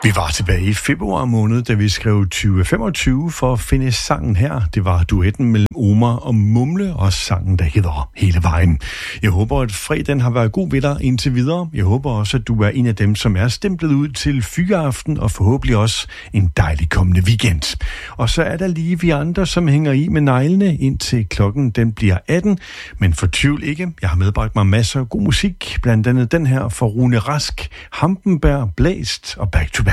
Vi var tilbage i februar måned, da vi skrev 2025 for at finde sangen her. Det var duetten mellem Omar og Mumle og sangen, der hedder Hele Vejen. Jeg håber, at fredagen har været god ved dig indtil videre. Jeg håber også, at du er en af dem, som er stemplet ud til fyreaften og forhåbentlig også en dejlig kommende weekend. Og så er der lige vi andre, som hænger i med neglene indtil klokken den bliver 18. Men fortvivl ikke, jeg har medbragt mig masser af god musik, blandt andet den her fra Rune Rask, Hampenberg, Blæst og Back to Back.